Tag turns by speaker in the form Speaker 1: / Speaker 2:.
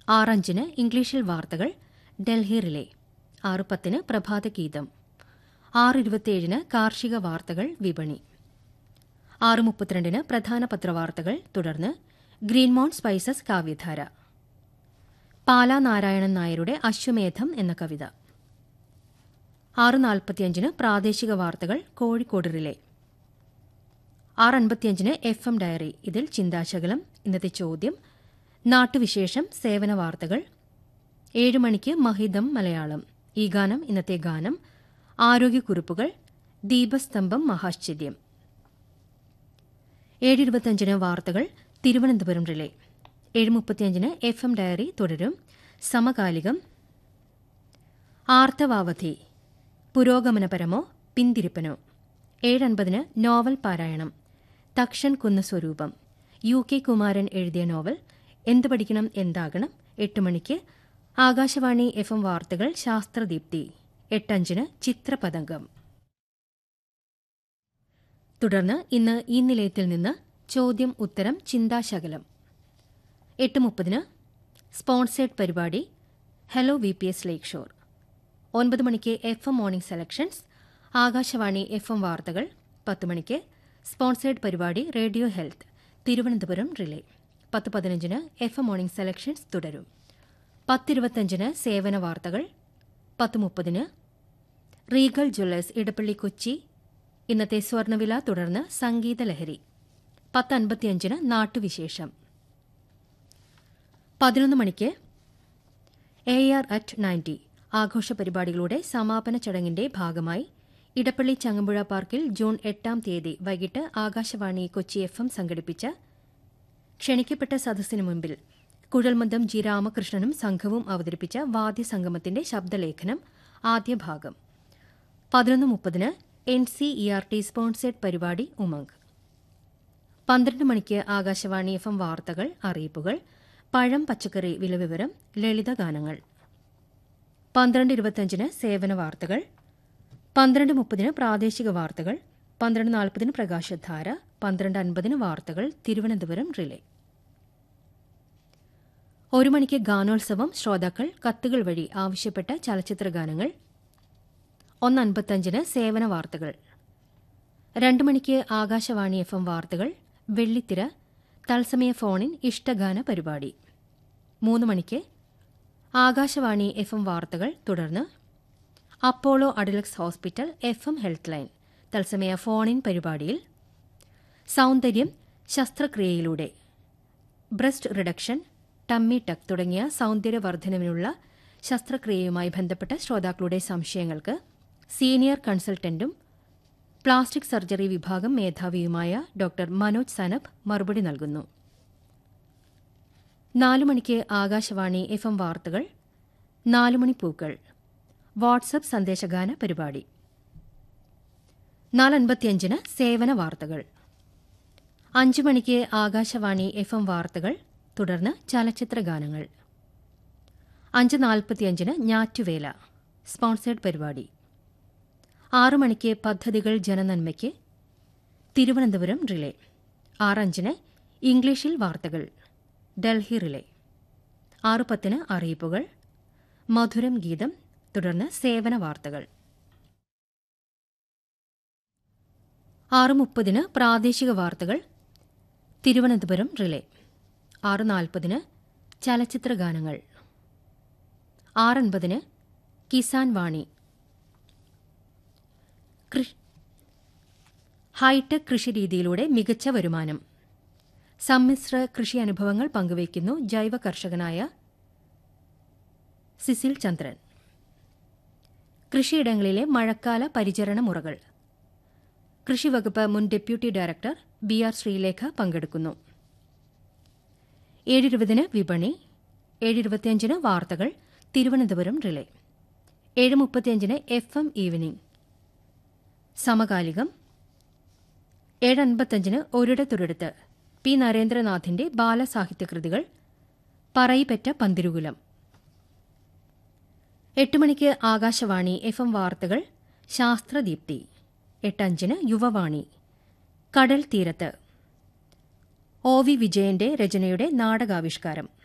Speaker 1: 6:05 ഇംഗ്ലീഷിൽ വാർത്തകൾ ഡൽഹി റിലേ. 6:10 പ്രഭാതഗീതം. 6:27 കാർഷിക വാർത്തകൾ വിപണി. 6:32 പ്രധാന പത്രവാർത്തകൾ. തുടർന്ന് ഗ്രീൻമോൺ സ്പൈസസ് കാവ്യധാര. പാലാ നാരായണൻ നായരുടെ അശ്വമേധം എന്ന കവിത. 6:45 പ്രാദേശിക വാർത്തകൾ കോഴിക്കോട് റിലേ. 6:55 FM diary. ഇതിൽ ചിന്താശകലം, ഇന്നത്തെ ചോദ്യം, നാട്ടുവിശേഷം, സേവന വാർത്തകൾ. 7 മണിക്ക് മഹിതം മലയാളം. ഈ ഗാനം, ഇന്നത്തെ ഗാനം, ആരോഗ്യക്കുറിപ്പുകൾ, ദീപസ്തംഭം മഹാശ്ചര്യം. 7:25 വാർത്തകൾ തിരുവനന്തപുരം റിലേ. 7:35 FM ഡയറി തുടരും. സമകാലികം. ആർത്തവാവധി പുരോഗമനപരമോ പിന്തിരിപ്പനോ. 7:50 നോവൽ പാരായണം. തക്ഷൻ കുന്ന് സ്വരൂപം. UK കുമാരൻ എഴുതിയ നോവൽ. എന്ത് പഠിക്കണം എന്താകണം. 8 മണിക്ക് ആകാശവാണി FM വാർത്തകൾ ശാസ്ത്രദീപ്തി. 8:05 ചിത്രപതംഗം. തുടർന്ന് ഇന്ന് ഈ നിലയത്തിൽ നിന്ന് ചോദ്യം ഉത്തരം ചിന്താശകലം. 8:30 സ്പോൺസേഡ് പരിപാടി ഹലോ VPS ലേക്ക് ഷോർ. 9 മണിക്ക് FM morning selections Akashvani FM വാർത്തകൾ. 10 മണിക്ക് സ്പോൺസേഡ് പരിപാടി radio health Thiruvananthapuram relay. 10:15 FM morning selections തുടരും. 10:25 സേവന വാർത്തകൾ. 10:30 റീഗൽ ജ്വല്ലേഴ്സ് ഇടപ്പള്ളി കൊച്ചി ഇന്നത്തെ സ്വർണ്ണവില. തുടർന്ന് സംഗീതലഹരി. 10:55 നാട്ടുവിശേഷം. 11 മണിക്ക് AR at 90 ആഘോഷ പരിപാടികളുടെ സമാപന ചടങ്ങിന്റെ ഭാഗമായി ഇടപ്പള്ളി ചങ്ങമ്പുഴ പാർക്കിൽ ജൂൺ 8 വൈകിട്ട് ആകാശവാണി കൊച്ചി FM സംഘടിപ്പിച്ച ക്ഷണിക്കപ്പെട്ട സദസ്സിനു മുമ്പിൽ കുഴൽമന്ദം G. രാമകൃഷ്ണനും സംഘവും അവതരിപ്പിച്ച വാദ്യസംഗമത്തിന്റെ ശബ്ദലേഖനം ആദ്യ ഭാഗം. 11:30 NCERT സ്പോൺസേഡ് പരിപാടി ഉമംഗ്. 12 മണിക്ക് ആകാശവാണി FM വാർത്തകൾ, അറിയിപ്പുകൾ, പഴം പച്ചക്കറി വിലവിവരം, ലളിതഗാനങ്ങൾ. 12:25 സേവന വാർത്തകൾ. 12:30 പ്രാദേശിക വാർത്തകൾ. 12:40 പ്രകാശധാര. 12:50 വാർത്തകൾ തിരുവനന്തപുരം റിലേ. 1 മണിക്ക് ഗാനോത്സവം. ശ്രോതാക്കൾ കത്തുകൾ വഴി ആവശ്യപ്പെട്ട ചലച്ചിത്ര ഗാനങ്ങൾ. 1:55 സേവന വാർത്തകൾ. 2 മണിക്ക് ആകാശവാണി FM വാർത്തകൾ വെള്ളിത്തിര തത്സമയ ഫോണിൻ ഇഷ്ടഗാന പരിപാടി. 3 മണിക്ക് ആകാശവാണി FM വാർത്തകൾ. തുടർന്ന് Apollo Adlux hospital FM health line തത്സമയ ഫോണിൻ പരിപാടിയിൽ സൗന്ദര്യം ശസ്ത്രക്രിയയിലൂടെ ബ്രസ്റ്റ് റിഡക്ഷൻ, ടമ്മി ടക്ക് തുടങ്ങിയ സൗന്ദര്യവർദ്ധനവിനുള്ള ശസ്ത്രക്രിയയുമായി ബന്ധപ്പെട്ട ശ്രോതാക്കളുടെ സംശയങ്ങൾക്ക് സീനിയർ കൺസൾട്ടന്റും പ്ലാസ്റ്റിക് സർജറി വിഭാഗം മേധാവിയുമായ ഡോക്ടർ മനോജ് സനബ് മറുപടി നൽകുന്നു. 4 മണിക്ക് ആകാശവാണി FM വാർത്തകൾ. 4 മണി പൂക്കൾ വാട്സ്ആപ്പ് സന്ദേശഗാന പരിപാടി. 4:55 സേവന വാർത്തകൾ. 5 മണിക്ക് ആകാശവാണി FM വാർത്തകൾ. തുടർന്ന് ചലച്ചിത്ര ഗാനങ്ങൾ. 5:45 ഞാറ്റുവേല സ്പോൺസേഡ് പരിപാടി. 6 മണിക്ക് പദ്ധതികൾ ജനനന്മയ്ക്ക് തിരുവനന്തപുരം റിലേ. 6:05 ഇംഗ്ലീഷിൽ വാർത്തകൾ ഡൽഹി റിലേ. 6:10 അറിയിപ്പുകൾ, മധുരം ഗീതം. തുടർന്ന് സേവന വാർത്തകൾ. 6:30 പ്രാദേശിക വാർത്തകൾ തിരുവനന്തപുരം റിലേ. 6:40 ചലച്ചിത്ര ഗാനങ്ങൾ. 6:50 കിസാൻ വാണി. ഹൈടെക് കൃഷിരീതിയിലൂടെ മികച്ച വരുമാനം. സമ്മിശ്ര കൃഷി അനുഭവങ്ങൾ പങ്കുവയ്ക്കുന്നു ജൈവ കർഷകനായ സിസിൽ ചന്ദ്രൻ. കൃഷിയിടങ്ങളിലെ മഴക്കാല പരിചരണ മുറകൾ. കൃഷിവകുപ്പ് മുൻ ഡെപ്യൂട്ടി ഡയറക്ടർ BR ശ്രീലേഖ പങ്കെടുക്കുന്നു. 7:20 വിപണി. 7:25 വാർത്തകൾ തിരുവനന്തപുരം റിലേ. 7:35 FM ഈവനിംഗ് സമകാലികം. 7:55 ഒരിടത്തൊരിടത്ത് P. നരേന്ദ്രനാഥിന്റെ ബാലസാഹിത്യകൃതികൾ. പറയിപ്പറ്റ പന്തിരുകുലം. 8 മണിക്ക് ആകാശവാണി FM വാർത്തകൾ ശാസ്ത്രദീപ്തി. 8:05 യുവവാണി കടൽ തീരത്ത്. OV വിജയന്റെ രചനയുടെ നാടകാവിഷ്കാരം.